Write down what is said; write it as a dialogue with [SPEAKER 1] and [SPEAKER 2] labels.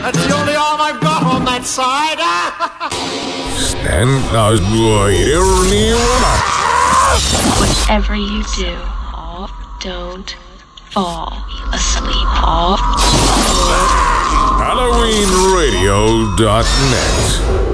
[SPEAKER 1] That's the only arm I've got on that side.
[SPEAKER 2] Whatever you do, don't fall asleep.
[SPEAKER 3] HalloweenRadio.net